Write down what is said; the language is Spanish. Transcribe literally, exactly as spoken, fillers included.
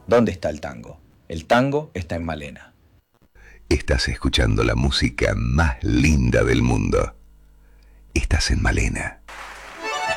¿Dónde está el tango? El tango está en Malena. Estás escuchando la música más linda del mundo. Estás en Malena.